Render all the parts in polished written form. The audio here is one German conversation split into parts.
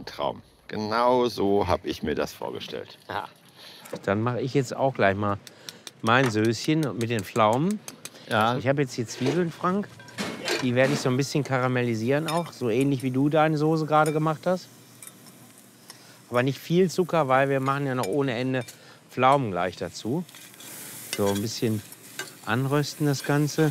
ein Traum. Genau so habe ich mir das vorgestellt. Ja. Dann mache ich jetzt auch gleich mal mein Söschen mit den Pflaumen. Ja. Ich habe jetzt hier Zwiebeln, Frank. Die werde ich so ein bisschen karamellisieren auch. So ähnlich wie du deine Soße gerade gemacht hast. Aber nicht viel Zucker, weil wir machen ja noch ohne Ende Pflaumen gleich dazu. So ein bisschen anrösten das Ganze.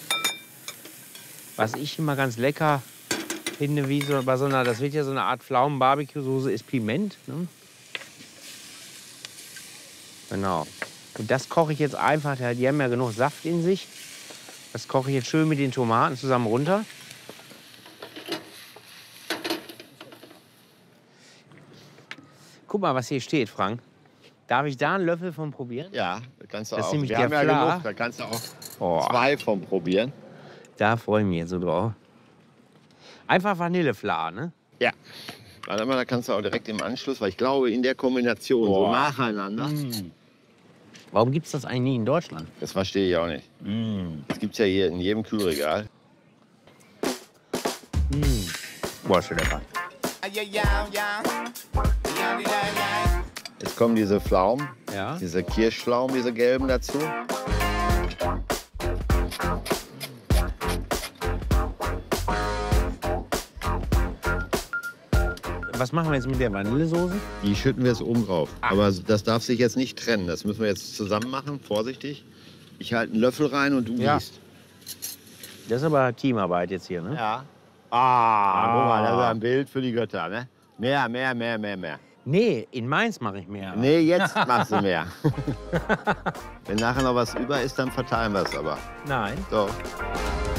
Was ich immer ganz lecker finde, wie so bei so einer, das wird ja so eine Art Pflaumen-Barbecue-Soße, ist Piment. Ne? Genau. Und das koche ich jetzt einfach, die haben ja genug Saft in sich. Das koche ich jetzt schön mit den Tomaten zusammen runter. Guck mal, was hier steht, Frank. Darf ich da einen Löffel von probieren? Ja, da kannst du Das ist auch. nämlich Wir der haben ja Fla. genug, da kannst du auch 2 von probieren. Da freue ich mich jetzt so drauf. Einfach Vanillefla, ne? Ja. Warte mal, da kannst du auch direkt im Anschluss, weil ich glaube, in der Kombination, so nacheinander, Warum gibt es das eigentlich nie in Deutschland? das verstehe ich auch nicht. Das gibt es ja hier in jedem Kühlregal. Boah, ist schon lecker. Jetzt kommen diese Pflaumen, Ja. diese Kirschpflaumen, diese gelben dazu. Was machen wir jetzt mit der Vanillesoße? Die schütten wir jetzt oben drauf. Aber das darf sich jetzt nicht trennen. Das müssen wir jetzt zusammen machen, vorsichtig. Ich halte einen Löffel rein und du Ja. gießt. Das ist aber Teamarbeit jetzt hier, ne? Ja. Guck mal, das ist ein Bild für die Götter, ne? Mehr. Nee, in Mainz mache ich mehr. Nee, jetzt machst du mehr. Wenn nachher noch was über ist, dann verteilen wir es aber. Nein. So.